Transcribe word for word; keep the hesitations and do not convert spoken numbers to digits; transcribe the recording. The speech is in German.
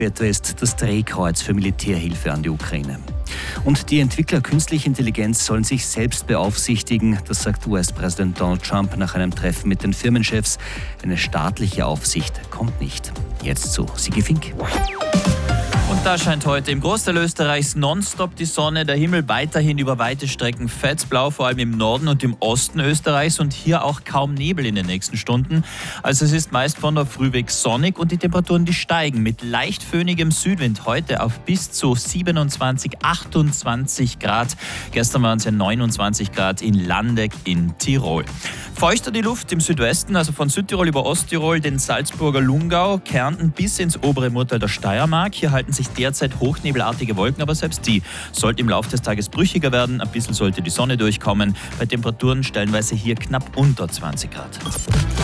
Etwa ist das Drehkreuz für Militärhilfe an die Ukraine. Und die Entwickler künstlicher Intelligenz sollen sich selbst beaufsichtigen, das sagt U S-Präsident Donald Trump nach einem Treffen mit den Firmenchefs. Eine staatliche Aufsicht kommt nicht. Jetzt zu Sigi Fink. Und da scheint heute im Großteil Österreichs nonstop die Sonne, der Himmel weiterhin über weite Strecken fettblau, vor allem im Norden und im Osten Österreichs und hier auch kaum Nebel in den nächsten Stunden. Also es ist meist von der Früh weg sonnig und die Temperaturen, die steigen mit leicht föhnigem Südwind heute auf bis zu siebenundzwanzig, achtundzwanzig Grad. Gestern waren es ja neunundzwanzig Grad in Landeck in Tirol. Feuchter die Luft im Südwesten, also von Südtirol über Osttirol, den Salzburger Lungau, Kärnten bis ins obere Murtal der Steiermark. Hier halten sich derzeit hochnebelartige Wolken, aber selbst die sollten im Laufe des Tages brüchiger werden. Ein bisschen sollte die Sonne durchkommen. Bei Temperaturen stellenweise hier knapp unter zwanzig Grad.